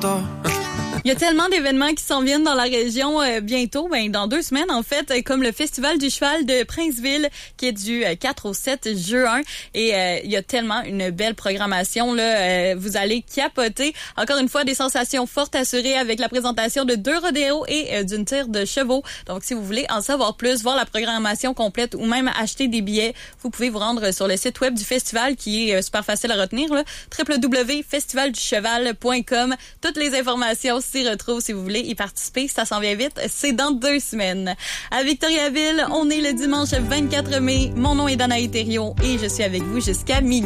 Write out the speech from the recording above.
tard. Il y a tellement d'événements qui s'en viennent dans la région bientôt, dans 2 semaines en fait, comme le Festival du cheval de Princeville qui est du 4 au 7 juin. Et il y a tellement une belle programmation, là, vous allez capoter. Encore une fois, des sensations fortes assurées avec la présentation de 2 rodéos et d'une tire de chevaux. Donc si vous voulez en savoir plus, voir la programmation complète ou même acheter des billets, vous pouvez vous rendre sur le site web du festival qui est super facile à retenir, www.festivalducheval.com. Toutes les informations s'y retrouvent si vous voulez y participer. Ça s'en vient vite. C'est dans 2 semaines. À Victoriaville, on est le dimanche 24 mai. Mon nom est Danae Thériault et je suis avec vous jusqu'à minuit.